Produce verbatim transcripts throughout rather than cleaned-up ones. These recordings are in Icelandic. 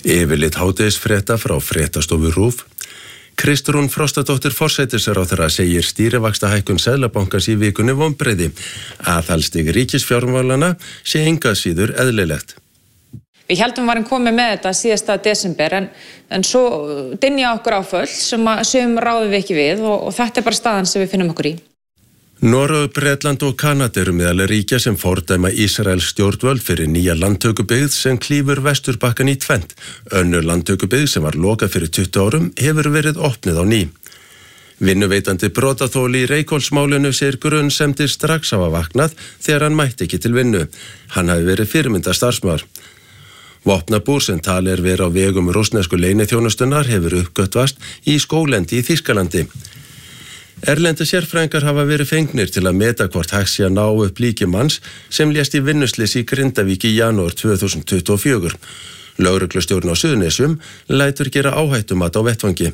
Yfirlit hádegisfrétta frá fréttastofu RÚV. Kristrún Frostadóttir forsætisráðherra segir stýrivaxtahækkun Seðlabankans í vikunni vonbrigði. Aðhaldsstig ríkisfjármálanna sé enga síður eðlilegt. Við heldum varum komið með þetta síðasta desember en, en svo dynja okkur áföll sem að sum ráðum við ekki við og, og þetta er bara staðan sem við finnum okkur í. Noregur, Bretland og Kanada eru meðal ríkja sem fordæma Ísraels stjórnvöld fyrir nýja landtökubyggð sem klýfur Vesturbakkann í tvennt. Önnur landtökubyggð sem var lokað fyrir tuttugu árum hefur verið opnuð á ný. Vinnuveitandi brotaþoli í Reykholtsmálinu segir grunsemdir strax hafa vaknað þegar hann mætti ekki til vinnu. Hann hafi verið fyrirmynda starfsmaður. Vopnabúr sem tali er verið á vegum rússnesku leyniþjónustunnar hefur uppgötvast í skólendi í Þýskalandi. Erlendi sérfræðingar hafa verið fengnir til að meta hvort hægt sé að ná upp líki manns sem lést í vinnuslysi í Grindavík í janúar tvö þúsund tuttugu og fjögur. Lögreglustjórinn á Suðurnesjum lætur gera áhættumat á vettvangi.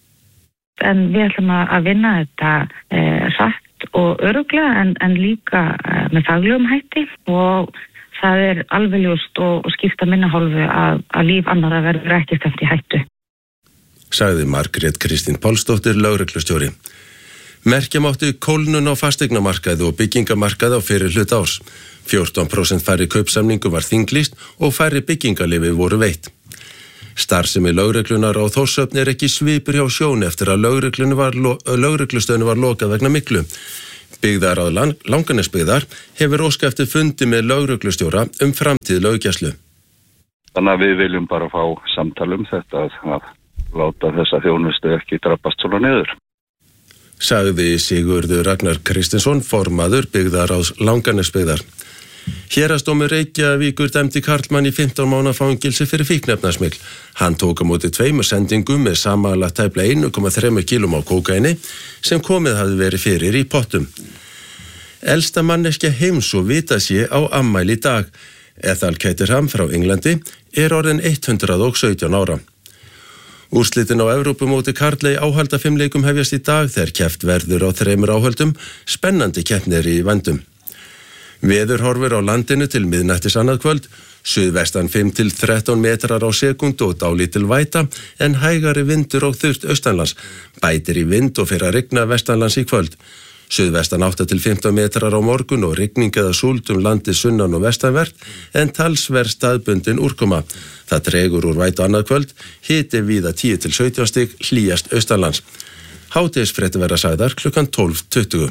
En við ætlum að vinna þetta eh, satt og örugglega en, en líka eh, með faglegum hætti og það er alveg ljóst og, og skipta minna hálfu að, að líf annarra verður ekki stefnt í hættu. Sagði Margrét Kristín Pálsdóttir, lögreglustjóri. Merkja mátti kólnun á fasteignamarkaði og byggingamarkaði á fyrir hlut árs. fjórtán prósent færri kaupsamningu var þinglýst og færri byggingaleyfi voru veitt. Starfsemi lögreglunar á Þórshöfn er ekki svipur hjá Sjón eftir að lögreglustöðinu var lokað vegna miklu. Byggðaráð lang, Langanesbyggðar hefur óskað eftir fundi með lögreglustjóra um framtíð löggæslu. Þannig að við viljum bara fá samtal um þetta að, að láta þessa þjónustu ekki drabbast svona niður. Sagði Sigurður Ragnar Kristinsson, formaður byggðaráðs Langanesbyggðar. Héraðsdómur Reykjavíkur dæmdi karlmann í fimmtán mánaða fangilsi fyrir fíkniefnasmygl. Hann tók á móti tveimur sendingum með samanlagt tæplega einn komma þrjú kílóum af kókaíni sem komið hafði verið fyrir í pottum. Elsta manneskja heims og vita sé á afmæli í dag. Ethel Caterham frá Englandi er orðin hundrað og sautján ára. Úrslitin á Evrópumóti karla í áhaldafimmleikum hefjast í dag þegar keppt verður á þremur áhöldum, spennandi keppnir í vændum. Veður horfir á landinu til miðnættis annað kvöld, suðvestan fimm til þrettán metrar á sekúndu og dálítil væta en hægari vindur og þurrt austanlands, bætir í vind og fer að rigna vestanlands í kvöld. Suðvestan átta til fimmtán metrar á morgun og rigning eða súld um landið sunnan og vestanvert en talsverð staðbundin úrkoma. Það dregur úr vætu annað kvöld, hiti víða tíu til sautján stig, hlýjast austanlands. Hádegisfréttir verða sagðar klukkan tólf tuttugu.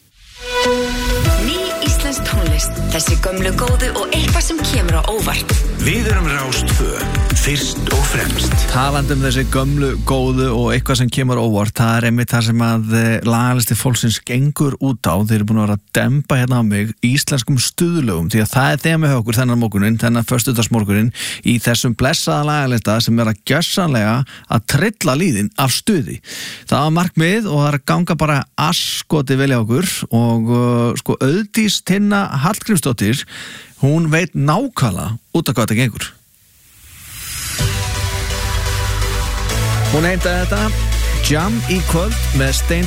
Ný íslensk tónlist, þessi gömlu góðu og eitthvað sem kemur á óvart. Við erum Rás tvö, fyrst og fremst. Talandi um þessi gömlu, góðu og eitthvað sem kemur óvart, það er einmitt það sem að lagalisti fólksins gengur út á. Þeir eru búin að vera að dempa hérna á mig íslenskum stuðlögum, því að það er þeim með okkur þennan morguninn, þennan föstudagsmorguninn í þessum blessaða lagalista sem er að gjörsamlega að trilla líðin af stuði. Það var markmið og það er að ganga bara askoti vel í okkur og uh, sko Auðdís Tinna Hallgrímsdóttir, hún veit nákvæmlega út af hvað þetta gengur. Hún heimtaði þetta Jam í kvöld með Stein